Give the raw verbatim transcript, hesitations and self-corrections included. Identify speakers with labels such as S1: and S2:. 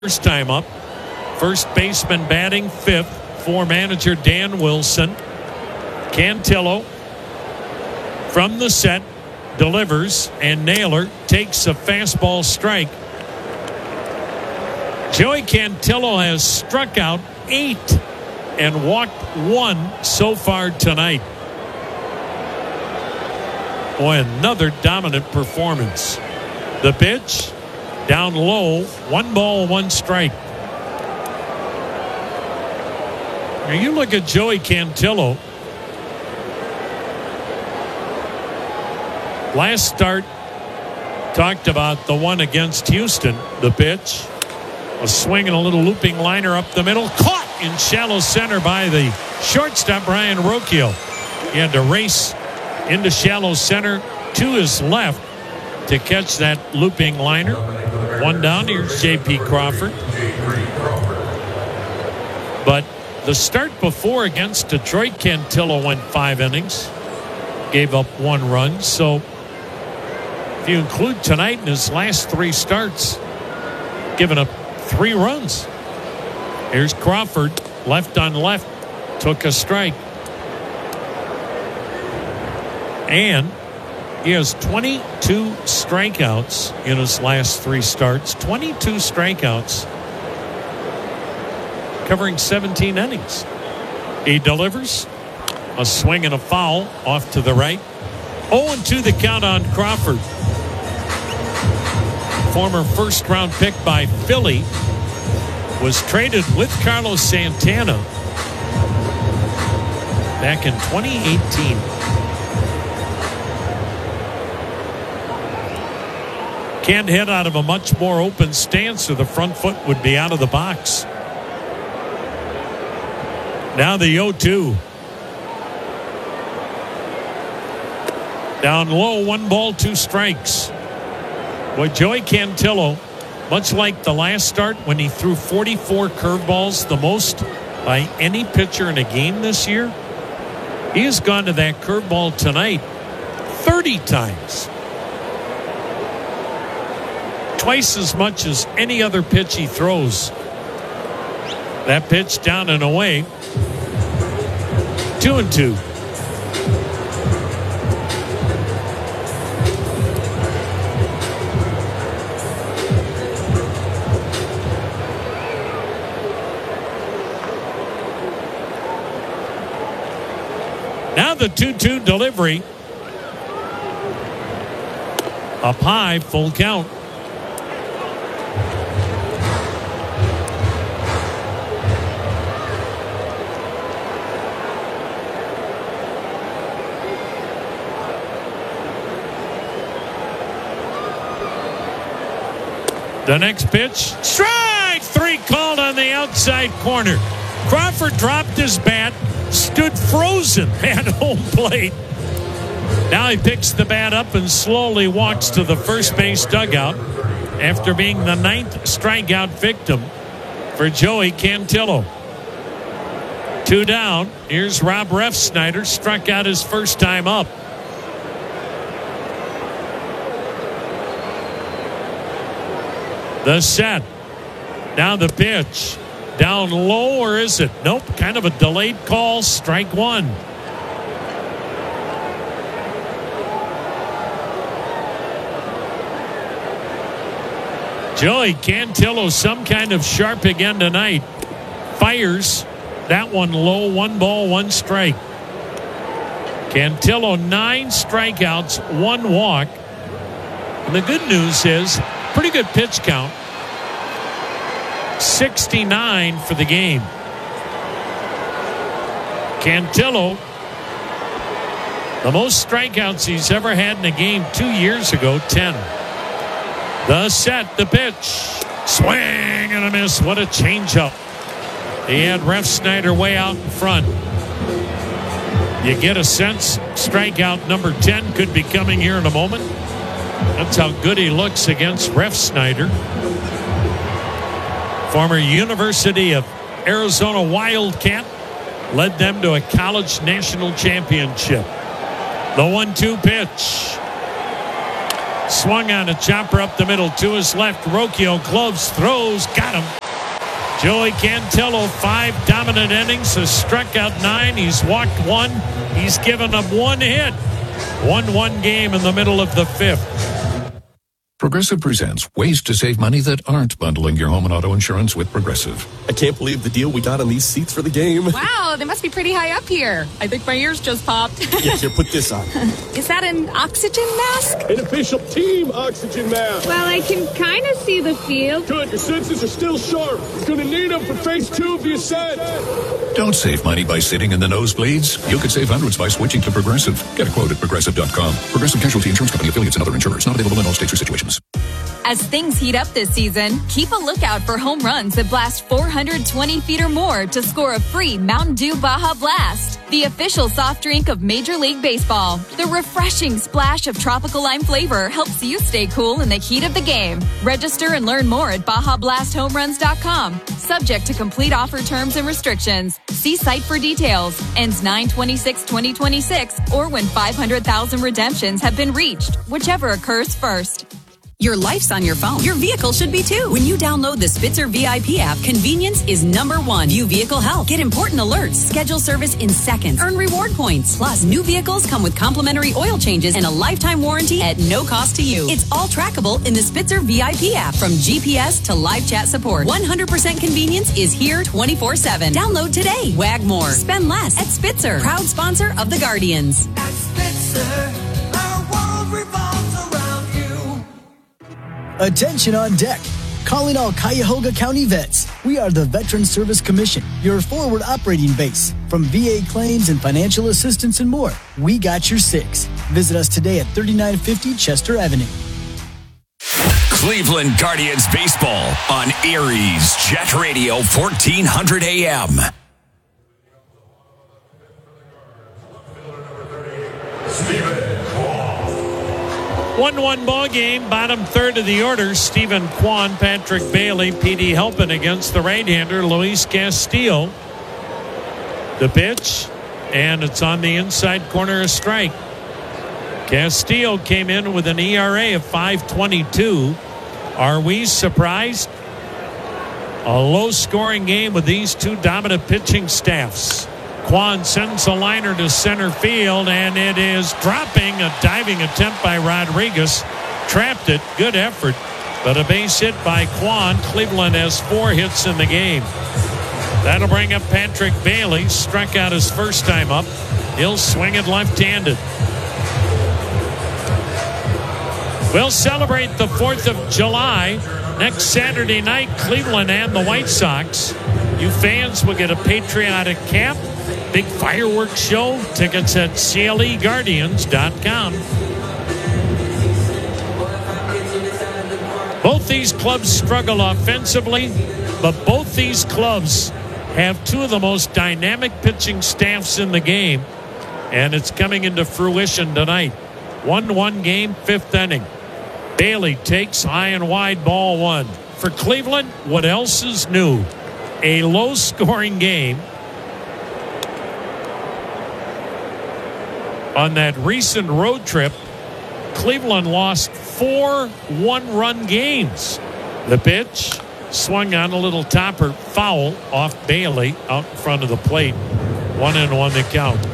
S1: First time up. First baseman batting fifth for manager Dan Wilson. Cantillo from the set delivers, and Naylor takes a fastball strike. Joey Cantillo has struck out eight and walked one so far tonight. Boy, another dominant performance. The pitch down low, one ball, one strike. Now you look at Joey Cantillo. Last start, talked about the one against Houston. The pitch, a swing and a little looping liner up the middle, caught in shallow center by the shortstop Brian Rocchio. He had to race into shallow center to his left to catch that looping liner. One down. Here's J P Crawford. But the start before against Detroit, Cantillo went five innings, gave up one run. So if you include tonight in his last three starts, giving up three runs. Here's Crawford, left on left, took a strike. And he has twenty-two strikeouts in his last three starts. twenty-two strikeouts, covering seventeen innings. He delivers a swing and a foul off to the right. oh and two the count on Crawford. Former first round pick by Philly, was traded with Carlos Santana back in twenty eighteen. Can't hit out of a much more open stance, or the front foot would be out of the box. Now the oh two. Down low, one ball, two strikes. Boy, Joey Cantillo, much like the last start when he threw forty-four curveballs, the most by any pitcher in a game this year, he has gone to that curveball tonight thirty times. Twice as much as any other pitch he throws. That pitch down and away. Two and two. Now the two two delivery. Up high, full count. The next pitch, strike three called on the outside corner. Crawford dropped his bat, stood frozen at home plate. Now he picks the bat up and slowly walks to the first base dugout after being the ninth strikeout victim for Joey Cantillo. Two down. Here's Rob Refsnyder, struck out his first time up. The set. Now the pitch. Down low, or is it? Nope. Kind of a delayed call. Strike one. Joey Cantillo, some kind of sharp again tonight. Fires that one low. One ball, one strike. Cantillo, nine strikeouts, one walk. And the good news is, pretty good pitch count. sixty-nine for the game. Cantillo, the most strikeouts he's ever had in a game two years ago, ten. The set, the pitch. Swing and a miss. What a changeup. He had Refsnyder way out in front. You get a sense strikeout number ten could be coming here in a moment. That's how good he looks against Refsnyder. Former University of Arizona Wildcat, led them to a college national championship. The one two pitch. Swung on a chopper up the middle to his left. Rocchio gloves, throws, got him. Joey Cantillo, five dominant innings, has struck out nine. He's walked one. He's given up one hit. one one game in the middle of the fifth.
S2: Progressive presents ways to save money that aren't bundling your home and auto insurance with Progressive.
S3: I can't believe the deal we got on these seats for the game.
S4: Wow, they must be pretty high up here. I think my ears just popped.
S3: Yeah, here, put this on.
S4: Is that an oxygen mask?
S5: An official team oxygen mask.
S6: Well, I can kind of see the field.
S5: Good, your senses are still sharp. You're going to need them for phase two of your set.
S2: Don't save money by sitting in the nosebleeds. You could save hundreds by switching to Progressive. Get a quote at Progressive dot com. Progressive Casualty Insurance Company, affiliates, and other insurers. Not available in all states or situations.
S7: As things heat up this season, keep a lookout for home runs that blast four hundred twenty feet or more to score a free Mountain Dew Baja Blast, the official soft drink of Major League Baseball. The refreshing splash of tropical lime flavor helps you stay cool in the heat of the game. Register and learn more at Baja Blast Home Runs dot com. Subject to complete offer terms and restrictions. See site for details. Ends nine twenty-six twenty twenty-six or when five hundred thousand redemptions have been reached, whichever occurs first.
S8: Your life's on your phone. Your vehicle should be too. When you download the Spitzer V I P app, convenience is number one. View vehicle health. Get important alerts. Schedule service in seconds. Earn reward points. Plus, new vehicles come with complimentary oil changes and a lifetime warranty at no cost to you. It's all trackable in the Spitzer V I P app. From G P S to live chat support, one hundred percent convenience is here twenty-four seven. Download today. Wag more. Spend less at Spitzer. Proud sponsor of the Guardians.
S9: At Spitzer, our world revolves around you.
S10: Attention on deck. Calling all Cuyahoga County vets. We are the Veteran Service Commission, your forward operating base. From V A claims and financial assistance and more, we got your six. Visit us today at thirty-nine fifty Chester Avenue.
S11: Cleveland Guardians baseball on Erie's Jet Radio fourteen hundred A M.
S1: one one ball game, bottom third of the order. Stephen Kwan, Patrick Bailey, P D Helpin against the right-hander, Luis Castillo. The pitch, and it's on the inside corner, a strike. Castillo came in with an E R A of five twenty-two. Are we surprised? A low-scoring game with these two dominant pitching staffs. Kwan sends a liner to center field, and it is dropping. A diving attempt by Rodriguez. Trapped it. Good effort. But a base hit by Kwan. Cleveland has four hits in the game. That'll bring up Patrick Bailey. Struck out his first time up. He'll swing it left-handed. We'll celebrate the fourth of July next Saturday night, Cleveland and the White Sox. You fans will get a patriotic cap. Big fireworks show. Tickets at C L E Guardians dot com. Both these clubs struggle offensively, but both these clubs have two of the most dynamic pitching staffs in the game, and it's coming into fruition tonight. one one game, fifth inning. Bailey takes high and wide, ball one. For Cleveland, what else is new? A low-scoring game. On that recent road trip, Cleveland lost four one-run games. The pitch swung on a little topper, foul off Bailey out in front of the plate. One and one to count.